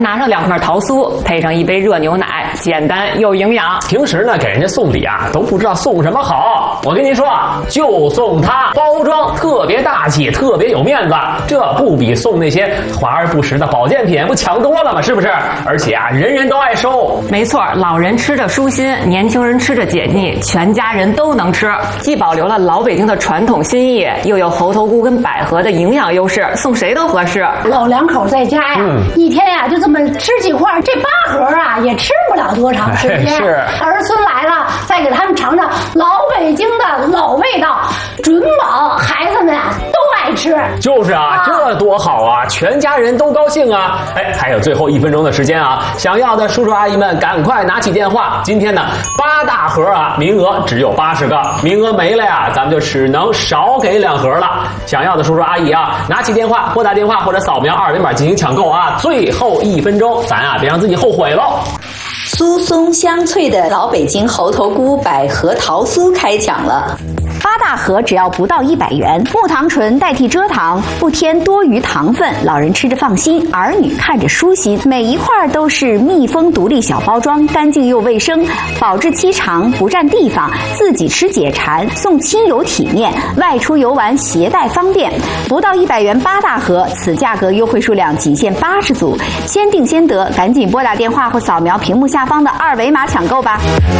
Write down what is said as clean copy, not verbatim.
拿上2块桃酥，配上一杯热牛奶，简单又营养。 平时呢，给人家送礼啊，都不知道送什么好。我跟您说啊，就送它，包装特别大气，特别有面子，这不比送那些华而不实的保健品不强多了吗？是不是？而且啊，人人都爱收。 没错，老人吃着舒心，年轻人吃着解腻，全家人都能吃。既保留了老北京的传统心意，又有猴头菇跟百合的营养优势，送谁都合适。 老两口在家呀，一天呀就这么吃几块，这8盒啊也吃不了多长时间。 是儿孙来了，再给他们尝尝老北京的老味道，准保孩子们啊都爱吃。 就是啊，这多好啊，全家人都高兴啊！哎，还有最后1分钟的时间啊，想要的叔叔阿姨们赶快拿起电话。今天呢，8大盒啊，名额只有80个，名额没了呀，咱们就只能少给2盒了。想要的叔叔阿姨啊，拿起电话，拨打电话或者扫描2维码进行抢购啊！最后1分钟，咱啊别让自己后悔喽！ 酥松香脆的老北京猴头菇百合桃酥开抢了。8大盒只要不到100元，木糖醇代替蔗糖，不添多余糖分，老人吃着放心，儿女看着舒心。每一块都是密封独立小包装，干净又卫生，保质期长，不占地方，自己吃解馋，送亲友体面，外出游玩携带方便。不到100元8大盒，此价格优惠数量仅限80组，先定先得，赶紧拨打电话或扫描屏幕下方的2维码抢购吧。